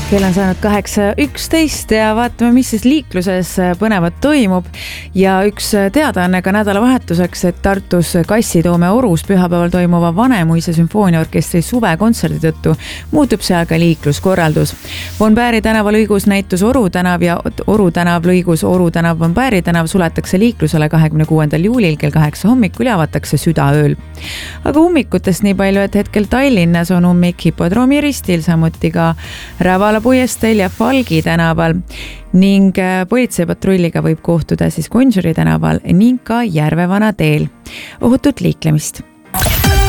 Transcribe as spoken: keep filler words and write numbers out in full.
Kell on saanud kaheksa üksteist ja vaatame, mis siis liikluses põnevat toimub. Ja üks teadaanne ka nädalavahetuseks, et Tartus Kassitoome Orus pühapäeval toimuva Vanemuise sümfooniaorkestri suvekontserdi tõttu muutub seal ka liikluskorraldus. Bonbääri tänava lõigus näitus Oru tänav ja Oru tänav lõigus Oru tänav Bonbääri tänav suletakse liiklusele kahekümne kuuendal juulil kell kaheksa hommikul ja avatakse südaööl. Aga ummikutest nii palju, et hetkel Tallinnas on ummik Hipodroomi ristil, samuti ka Rävala puiesteel ja Falgi tänaval ning politseipatrulliga võib kohtuda siis Gonsiori tänaval ning ka Järvevana teel. Ohutut liiklemist!